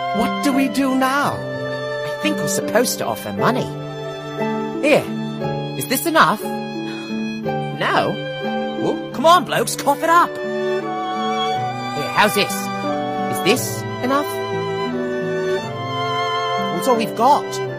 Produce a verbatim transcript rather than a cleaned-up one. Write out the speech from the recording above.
What do we do now? I think we're supposed to offer money. Here, is this enough? No? Oh, come on, blokes, cough it up. Here, how's this? Is this enough? Well, it's all we've got.